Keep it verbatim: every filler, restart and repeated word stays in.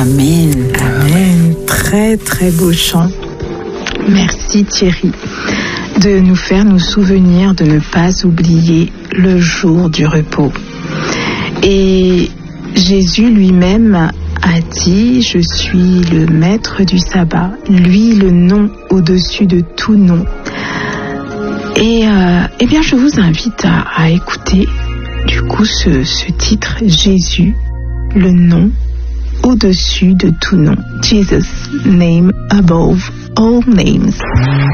Amen. Amen. Très très beau chant. Merci Thierry de nous faire nous souvenir de ne pas oublier le jour du repos. Et Jésus lui-même a dit: je suis le maître du sabbat, lui le nom au-dessus de tout nom. Et euh, eh bien je vous invite à, à écouter du coup ce, ce titre, Jésus, le nom au-dessus de tout nom. Jesus, name above all names.